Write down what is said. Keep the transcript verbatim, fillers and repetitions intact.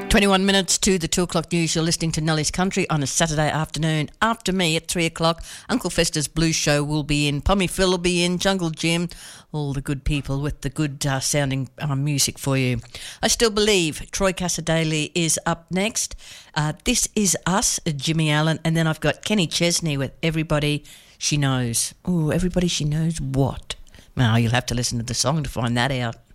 twenty-one minutes to the two o'clock news. You're listening to Nellie's Country on a Saturday afternoon. After me at three o'clock, Uncle Fester's Blues Show will be in. Pommy Phil will be in. Jungle Jim, all the good people with the good uh, sounding uh, music for you. I Still Believe. Troy Cassadaly is up next. Uh, this is Us, Jimmy Allen. And then I've got Kenny Chesney with Everybody She Knows. Oh, Everybody She Knows what? Well, you'll have to listen to the song to find that out.